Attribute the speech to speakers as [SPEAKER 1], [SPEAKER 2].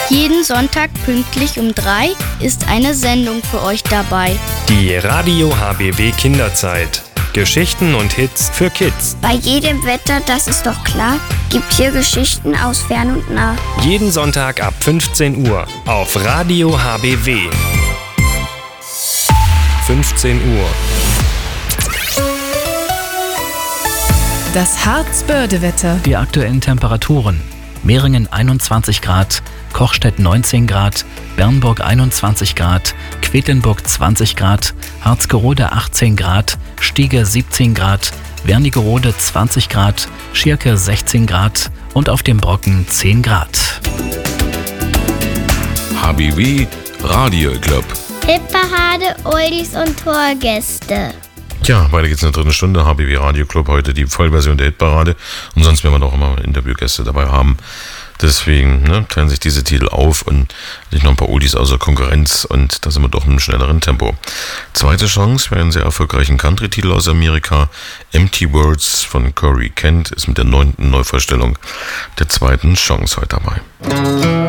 [SPEAKER 1] Jeden Sonntag pünktlich um 3 ist eine Sendung für euch dabei.
[SPEAKER 2] Die Radio HBW Kinderzeit. Geschichten und Hits für Kids.
[SPEAKER 3] Bei jedem Wetter, das ist doch klar, gibt hier Geschichten aus fern und nah.
[SPEAKER 2] Jeden Sonntag ab 15 Uhr auf Radio HBW. 15 Uhr.
[SPEAKER 4] Das Harz-Börde-Wetter.
[SPEAKER 5] Die aktuellen Temperaturen. Mehringen 21 Grad, Kochstedt 19 Grad, Bernburg 21 Grad, Quedlinburg 20 Grad, Harzgerode 18 Grad, Stiege 17 Grad, Wernigerode 20 Grad, Schierke 16 Grad und auf dem Brocken 10 Grad.
[SPEAKER 6] HBW Radioclub.
[SPEAKER 3] Hitparade, Oldies und Torgäste.
[SPEAKER 7] Ja, weiter geht's in der dritten Stunde. HBW Radioclub, heute die Vollversion der Hitparade. Und sonst werden wir noch immer Interviewgäste dabei haben. Deswegen teilen sich diese Titel auf und nicht noch ein paar Oldies außer Konkurrenz. Und da sind wir doch in einem schnelleren Tempo. Zweite Chance für einen sehr erfolgreichen Country-Titel aus Amerika. Empty Words von Corey Kent ist mit der 9. Neuvorstellung der zweiten Chance heute dabei.